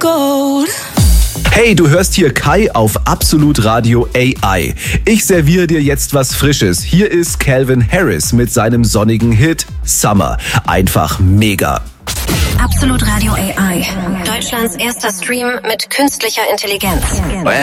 gold. Hey, du hörst hier Kai auf Absolut Radio AI. Ich serviere dir jetzt was Frisches. Hier ist Calvin Harris mit seinem sonnigen Hit Summer. Einfach mega. Absolut Radio AI. Deutschlands erster Stream mit künstlicher Intelligenz.